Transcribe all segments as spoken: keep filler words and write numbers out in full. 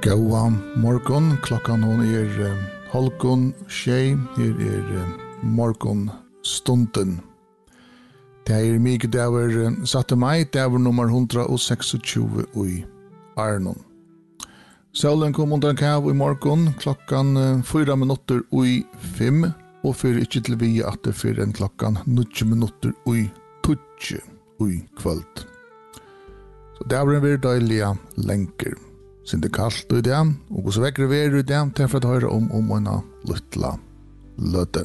Gåa morgon, klokkan hon er uh, halvgån tjej, her er uh, morgon stunden. Det er mye dæver uh, satte meg, dæver nummer one hundred tjueseks i Arnon. Solen kom under kav i morgon, klokkan uh, fyra minutter i fem, og for ikke til vi at det for en klokkan nitton minutter i tutsi i kvöld. Så dæveren vil døylige lenker. Sin det kallt i det, og hos vekkere vi er i det, til for å høre om om en luttla løte.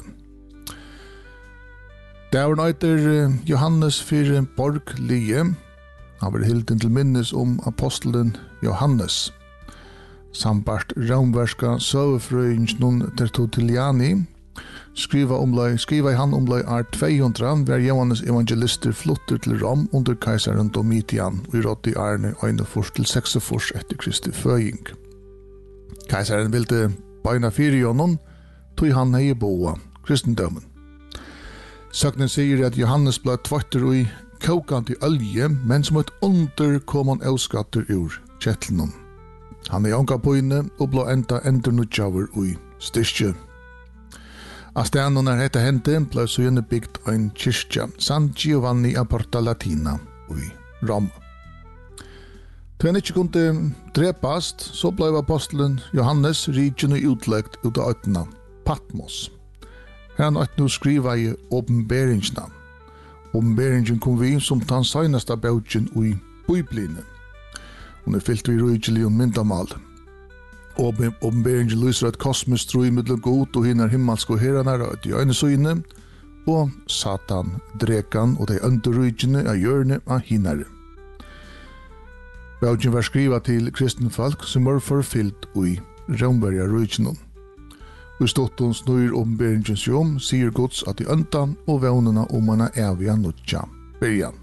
Dæveren øyter Johannes for Borg Lie. Han var hilden til minnes om apostelen Johannes. Sambart raumverska søvefrøyingen Tertulliani. Skriva omlai, skriva i han omlai er two hundred, hver Johannes evangelister flutter til Rom under keisaren Domitian, og i rådde i Arne einefors til seksefors etter Kristi føying. Keisaren ville beina fire jonon, tog han hei boa, kristendømen. Søknen sier at Johannes ble tvarter i kokant i ølje, men som et under kom han avskatter ur kjettlenom. Han er anka på inne, og ble enda enda nutjaver i styrkje. Av stedet når dette hendte, ble så gjerne bygd en kyrkja, San Giovanni a Porta Latina, i Rom. Da han ikke kunne drepast, så ble apostelen Johannes rikjen og utlegt ut av øtna Patmos. Her han øtna skriva i åpenberingsna. Åpenberingen kom vi som den seneste bøtjen i Bibelen. Hun er fyllt i rujelig og myndamal. Åpenberingen lyser et kosmisk tro i middel god og hinner himmelsk og herren er at i øyne søgne, og Satan, drekan og de underrujene av hjørne av hinnere. Bøtjen var skriva til kristenfolk som var forfyllt i romverja rujene. Og i stotten snur åpenberingens jom, sier Guds at i øntan og vevnene om man er evig nutja byrjan.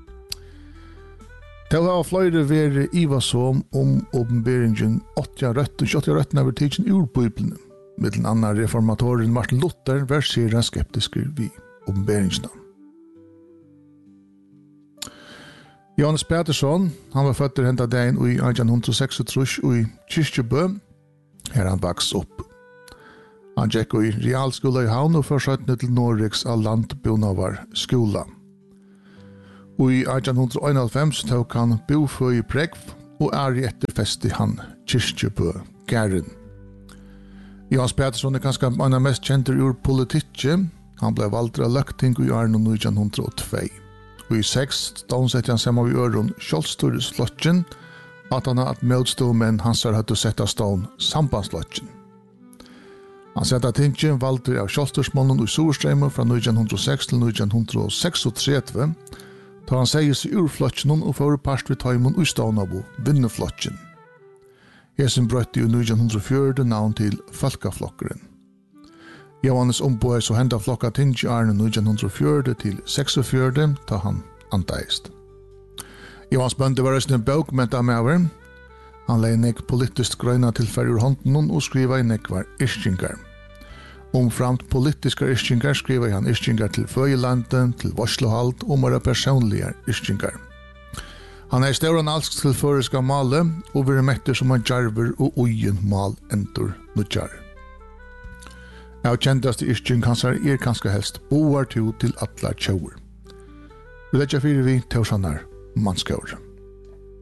Det var flere være ivasom om åpenberingen åttja røtten, tjueåtte røtten over tidsen ur Bibelen. Mittelen annan reformatoren Martin Luther var sera skeptiske vid åpenberingsna. Johannes Petersson, han var født hentet dagen i eighteen seksogtrýss i Kyrkjebø, her han vaks opp. Han gikk i realskola i Havn og forsøkte til Norriks av landbonavar skola. Og i eighteen einoghalvfems tok han boføy i Pregv, og er i etterfest i han Kyrkjebø Gæren. Johannes Petersson er kanskje en av mest kjente ur politikk. Han ble valgt av løkting i Arno nittjen hundre og to. Og i seks ståndsette han sammen i øren Kjolstorresflotjen, at han hadde møtstå, men han så hadde sett av stånd Sambandsflotjen. Han sette tingjen valgte av Kjolstorsmånen i Sorstrømmen fra nittjen hundre og seks til nittjen hundre og seksogtretti, da han sier seg ur flotjen og får part ved tøymon og stånabo vinneflotjen. Hesen brøtte i nittjen hundre og fjorten navn til Folkeflokkeren. Johannes ombøy så henda flokka tingje Arne nittjen hundre og fjorten til seksogfjorten da han anteist. Johannes bønde var resten en bøk med med Han leie nek politisk grøyna tilfær ur hånden og skriva i nekvar ischingar. Omframt politiska ischingar skriva han ischingar til Føyelandet, til Varslohald og mera personliga ischingar. Han er stauran alsk til føreska male og vil metter som han jarver og ugen mal endur nutjar. Av kjendaste ischingansar er kanskje helst boar to til atla tjauer. Vi letja fyrir vi tausanar mannskaur.